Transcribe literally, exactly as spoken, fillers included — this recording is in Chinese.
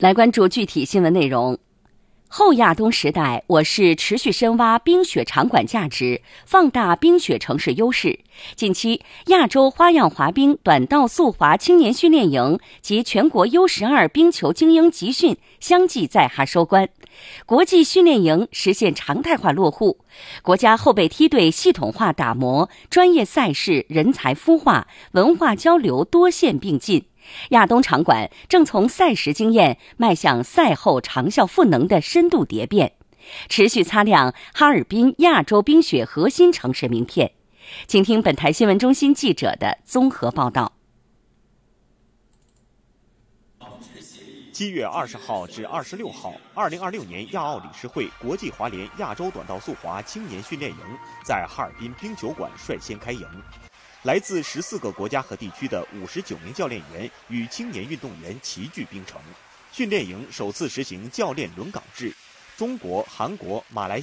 来关注具体新闻内容。后亚冬时代，我市持续深挖冰雪场馆价值，放大冰雪城市优势。近期，亚洲花样滑冰短道速滑青年训练营及全国 U 十二 冰球精英集训相继在哈收官，国际训练营实现常态化落户，国家后备梯队系统化打磨，专业赛事人才孵化，文化交流多线并进。亚冬场馆正从赛时经验迈向赛后长效赋能的深度蝶变，持续擦亮哈尔滨亚洲冰雪核心城市名片。请听本台新闻中心记者的综合报道。 七月二十号至二十六号，二零二六年亚奥理事会国际滑联亚洲短道速滑青年训练营在哈尔滨冰球馆率先开营。来自十四个国家和地区的五十九名教练员与青年运动员齐聚冰城。训练营首次实行教练轮岗制，中国、韩国、马来